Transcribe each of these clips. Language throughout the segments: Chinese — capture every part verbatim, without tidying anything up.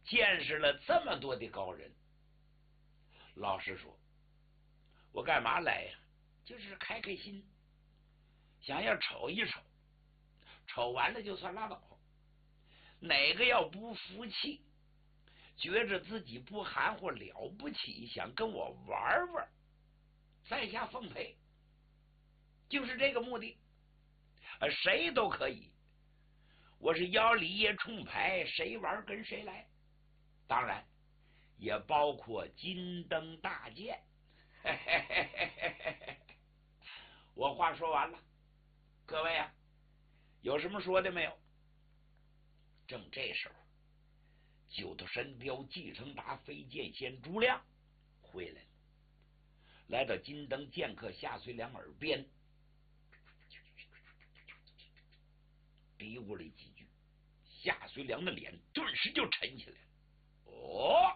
见识了这么多的高人。老实说，我干嘛来呀？就是开开心，想要瞅一瞅，瞅完了就算拉倒。哪个要不服气，觉着自己不含糊了不起，想跟我玩玩，在下奉陪，就是这个目的。呃，谁都可以，我是邀礼也冲牌，谁玩跟谁来。当然也包括金灯大剑。嘿嘿嘿嘿嘿嘿，我话说完了，各位啊，有什么说的没有？正这时候，九头神雕继承达、飞剑仙朱亮回来了，来到金灯剑客夏遂良耳边，嘀咕了几句。夏遂良的脸顿时就沉起来了。哦，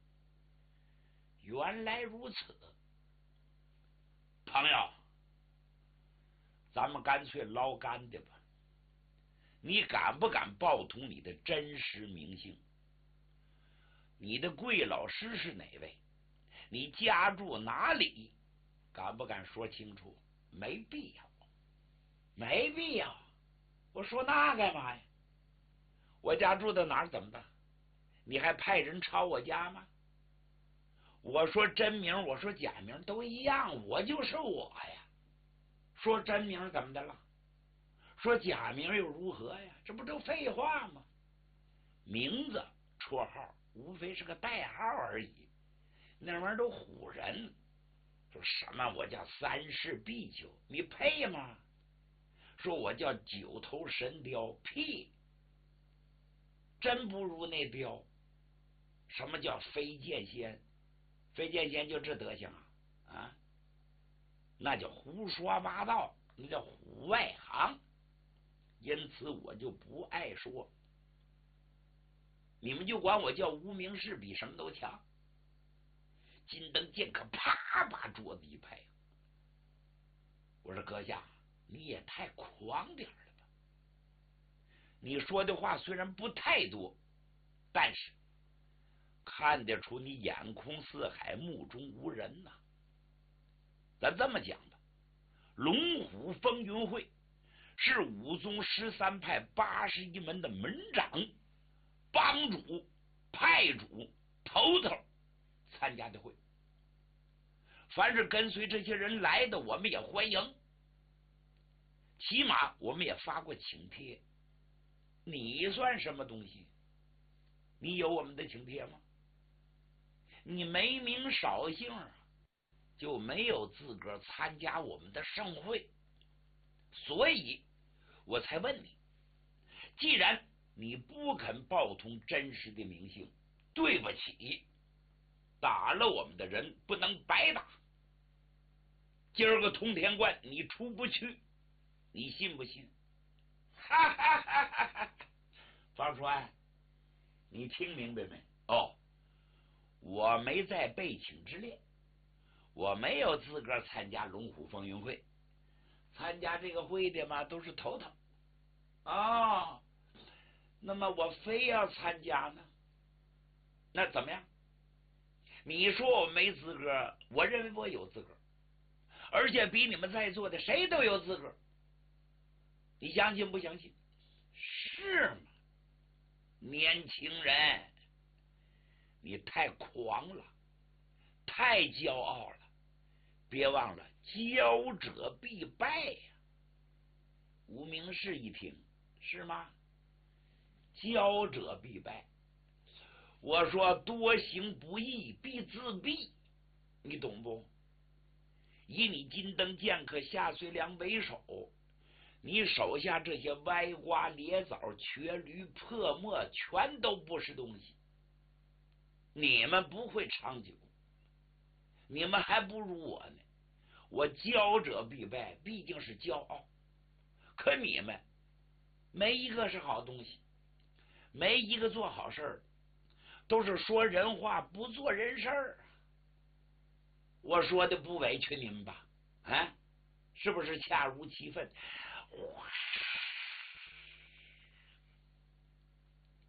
原来如此，朋友，咱们干脆捞干的吧。你敢不敢报通你的真实名姓？你的贵老师是哪位？你家住哪里？敢不敢说清楚？没必要，没必要。我说那干嘛呀？我家住在哪儿？怎么的？你还派人抄我家吗？我说真名，我说假名都一样，我就是我呀。说真名怎么的了？说假名又如何呀？这不都废话吗？名字绰号无非是个代号而已，那玩意儿都唬人。说什么我叫三世必九，你配吗？说我叫九头神雕，屁，真不如那雕。什么叫飞剑仙？飞剑仙就这德行啊？啊，那叫胡说八道，那叫唬外行。因此我就不爱说，你们就管我叫无名氏，比什么都强。金灯剑客啪把桌子一拍，我说阁下，你也太狂点了吧！你说的话虽然不太多，但是看得出你眼空四海，目中无人呐、啊。咱这么讲吧，龙虎风云会是武宗十三派八十一门的门长、帮主、派主、头头参加的会。凡是跟随这些人来的，我们也欢迎，起码我们也发过请帖。你算什么东西？你有我们的请帖吗？你没名少姓啊，就没有资格参加我们的盛会。所以我才问你，既然你不肯报通真实的名姓，对不起，打了我们的人不能白打。今儿个通天观你出不去，你信不信？哈哈哈哈哈！方川，你听明白没？哦，我没在备请之列，我没有资格参加龙虎风云会。参加这个会的嘛，都是头头啊、哦。那么我非要参加呢？那怎么样？你说我没资格，我认为我有资格，而且比你们在座的谁都有资格。你相信不相信？是吗？年轻人，你太狂了，太骄傲了。别忘了，骄者必败呀、啊！无名氏一听，是吗？骄者必败。我说多行不义必自毙，你懂不？以你金灯剑客夏遂良为首，你手下这些歪瓜裂枣、瘸驴破墨，全都不是东西。你们不会长久，你们还不如我呢。我骄者必败，毕竟是骄傲。可你们没一个是好东西，没一个做好事儿，都是说人话不做人事儿。我说的不委屈你们吧？啊，是不是恰如其分？哇！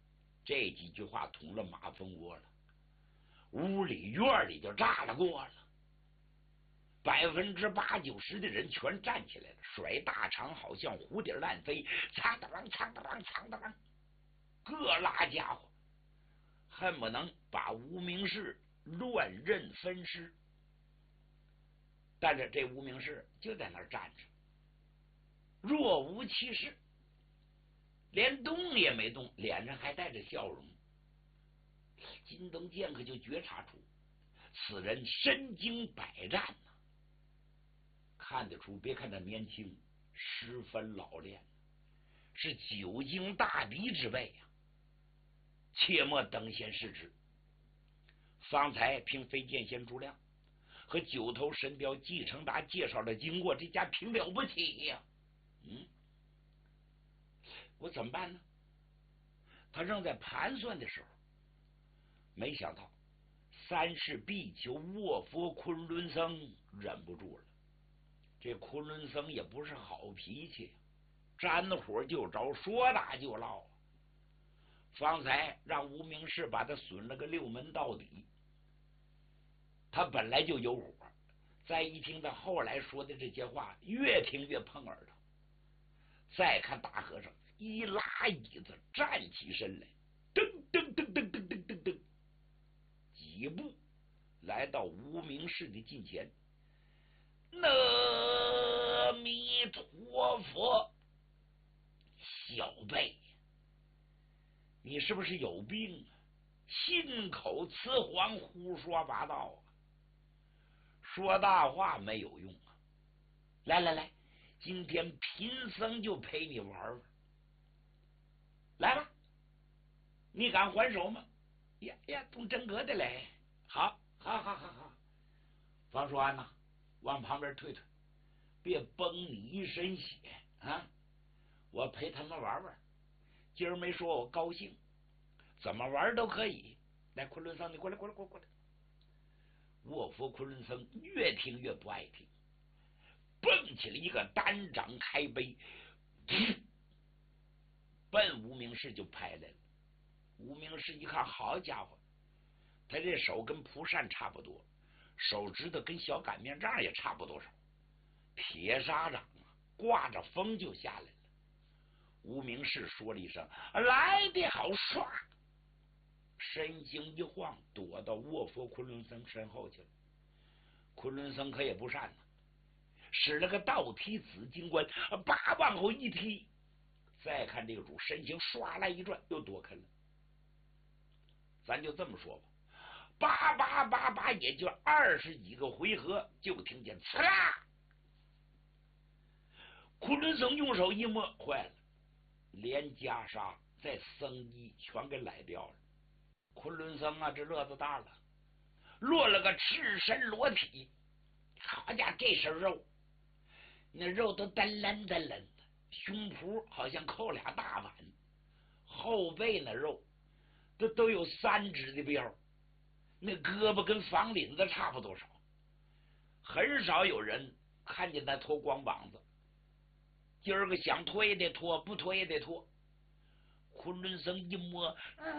这几句话捅了马蜂窝了，屋里院里就炸了锅了。百分之八九十的人全站起来了，甩大肠好像蝴蝶乱飞，苍当啷苍当啷苍当啷，各拉家伙，恨不能把无名氏乱刃分尸。但是这无名氏就在那儿站着，若无其事，连动也没动，脸上还带着笑容。金东剑可就觉察出此人身经百战呐、啊，看得出，别看他年轻，十分老练，是久经大敌之辈呀、啊。切莫等闲视之。方才凭飞剑仙朱亮和九头神雕季承达介绍的经过，这家挺了不起呀、啊。嗯，我怎么办呢？他正在盘算的时候，没想到三世必求卧佛昆仑僧忍不住了。这昆仑僧也不是好脾气，沾火就着，说打就唠。方才让无名氏把他损了个六门到底，他本来就有火，再一听他后来说的这些话，越听越碰耳朵。再看大和尚一拉椅子站起身来，噔噔噔噔噔噔噔噔，几步来到无名氏的近前。阿弥陀佛，小辈，你是不是有病啊？信口雌黄，胡说八道啊！说大话没有用啊！来来来，今天贫僧就陪你玩玩。来吧，你敢还手吗？呀呀，动真格的嘞！好，好，好，好，好。方说安呐，往旁边退退，别崩你一身血啊！我陪他们玩玩，今儿没说我高兴，怎么玩都可以。来，昆仑僧，你过来，过来，过来，过来。卧佛昆仑僧越听越不爱听，蹦起了一个单掌开杯，奔无名氏就拍来了。无名氏一看，好家伙，他这手跟蒲扇差不多，手指头跟小擀面杖也差不多少，铁砂掌啊，挂着风就下来了。无名氏说了一声：“来的好！”唰，身形一晃，躲到卧佛昆仑僧身后去了。昆仑僧可也不善呢，使了个倒踢紫金冠，叭往后一踢。再看这个主身形唰来一转，又躲开了。咱就这么说吧，叭叭叭叭，也就二十几个回合，就听见呲啦，昆仑僧用手一摸，坏了，连袈裟在僧衣全给揽掉了。昆仑僧啊，这乐子大了，落了个赤身裸体。好家伙，这身肉，那肉都噔楞噔楞的，胸脯好像扣俩大碗，后背那肉都都有三指的标，那胳膊跟房领子差不多少。很少有人看见他脱光膀子，今儿个想脱也得脱，不脱也得脱。昆仑僧一摸，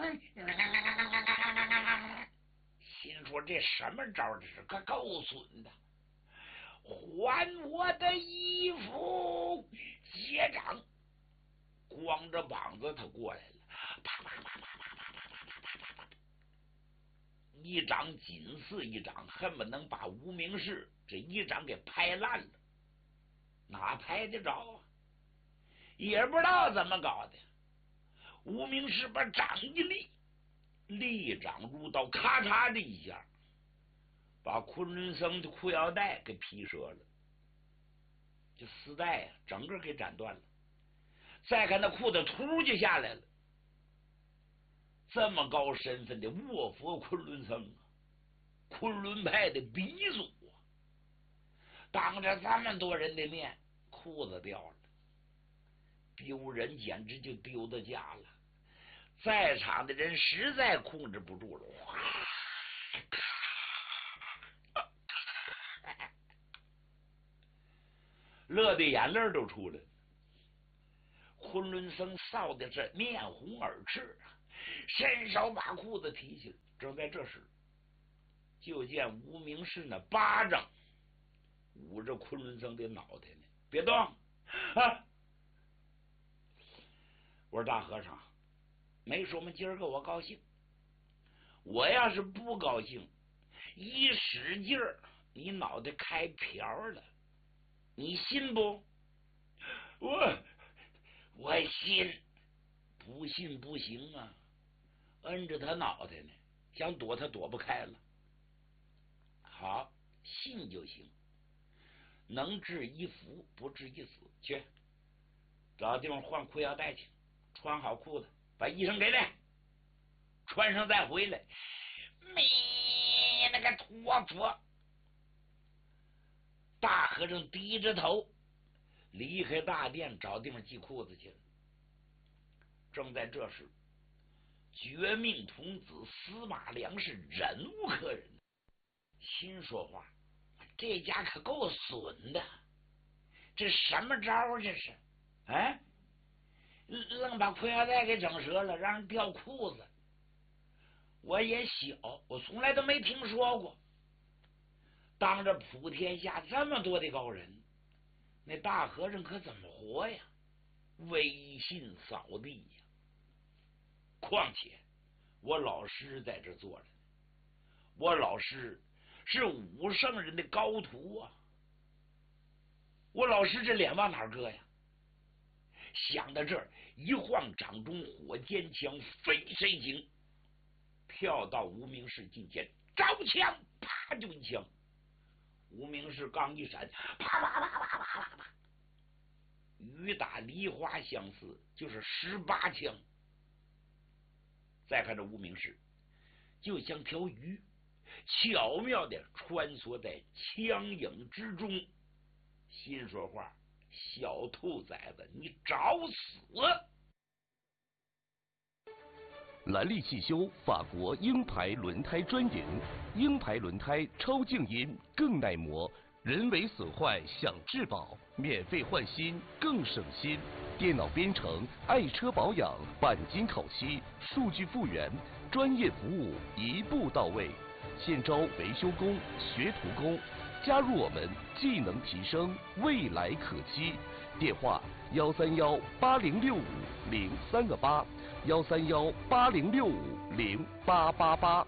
心说这什么招？这是个够损的！还我的衣服！结掌，光着膀子他过来了，啪啪啪啪啪啪啪啪啪啪，一掌紧似一掌，恨不能把无名氏这一掌给拍烂了。哪拍得着啊？也不知道怎么搞的。无名氏把掌一立，立掌如刀，咔嚓的一下，把昆仑僧的裤腰带给劈折了，这丝带啊，整个给斩断了。再看那裤子突就下来了。这么高身份的卧佛昆仑僧啊，昆仑派的鼻祖啊，当着这么多人的面，裤子掉了，丢人，简直就丢到家了。在场的人实在控制不住了，哗，乐的眼泪都出来了。昆仑僧臊的是面红耳赤啊， 伸手把裤子提起来。正在这时，就见无名氏那巴掌捂着昆仑僧的脑袋呢，别动啊！我说大和尚，没说嘛，今儿个我高兴，我要是不高兴，一使劲儿，你脑袋开瓢了，你信不？我我信，不信不行啊！摁着他脑袋呢，想躲他躲不开了。好，信就行，能治一福，不治一死。去找地方换裤腰带去，穿好裤子，把衣裳给来，穿上再回来。没那个托佛！大和尚低着头离开大殿，找地方系裤子去了。正在这时，绝命童子司马良是忍无可忍，心说话，这家可够损的，这什么招啊？这是，哎，愣把裤腰带给整折了，让人掉裤子。我也小，我从来都没听说过。当着普天下这么多的高人，那大和尚可怎么活呀？威信扫地呀！况且我老师在这坐着呢，我老师是武圣人的高徒啊，我老师这脸往哪儿搁呀？想到这儿，一晃掌中火尖枪飞身行，跳到无名氏近前，招枪，啪就一枪。无名氏刚一闪，啪啪啪啪啪啪啪，雨打梨花相似，就是十八枪。再看这无名氏，就像条鱼，巧妙的穿梭在枪影之中。心说话，小兔崽子，你找死！ 兰利汽修法国鹰牌轮胎专营，鹰牌轮胎超静音，更耐磨，人为损坏享质保，免费换新更省心。电脑编程，爱车保养，钣金烤漆，数据复原，专业服务一步到位。现招维修工、学徒工，加入我们，技能提升，未来可期。电话：幺三幺八零六五零三个八。幺三幺八零六五零八八八。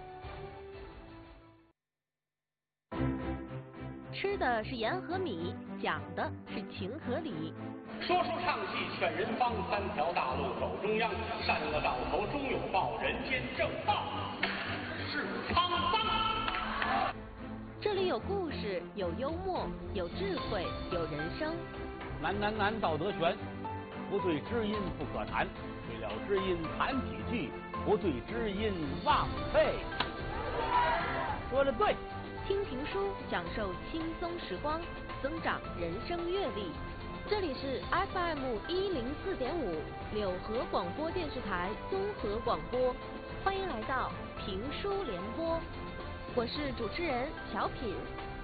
吃的是盐和米，讲的是情和理。 说书唱戏劝人方，三条大路走中央，善恶到头终有报，人间正道是沧桑。 这里有故事，有幽默，有智慧，有人生。 难难难，道德悬，不对知音不可谈。对了知音谈几句，不对知音枉费。说的对。 听评书，享受轻松时光，增长人生阅历。这里是 F M 一零四点五柳河广播电视台综合广播，欢迎来到评书联播，我是主持人乔品。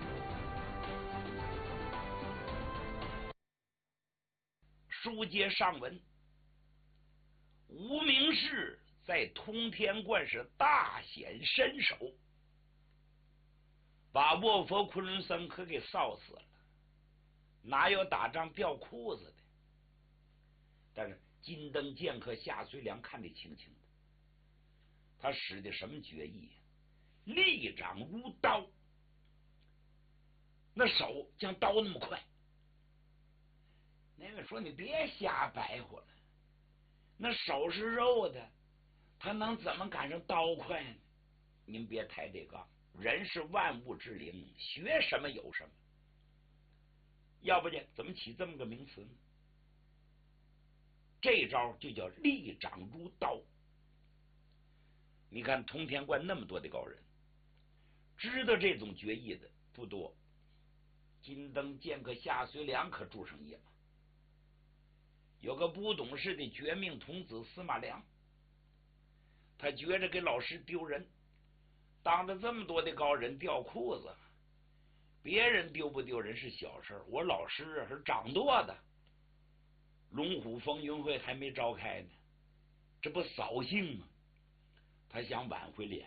书接上文。无名氏在通天观是大显身手，把卧佛昆仑僧可给臊死了，哪有打仗掉裤子的？但是金灯剑客夏遂良看得清清的，他使的什么绝艺？利掌如刀，那手像刀那么快。那个说你别瞎白活了，那手是肉的，他能怎么赶上刀快呢？您别抬这杠，人是万物之灵，学什么有什么。要不然怎么起这么个名词呢？这招就叫利掌如刀。你看通天观那么多的高人，知道这种绝艺的不多。金灯剑客夏遂良可住上业了。有个不懂事的绝命童子司马良，他觉着给老师丢人，当着这么多的高人掉裤子，别人丢不丢人是小事，我老师是掌舵的，龙虎风云会还没召开呢， 这不扫兴吗？他想挽回脸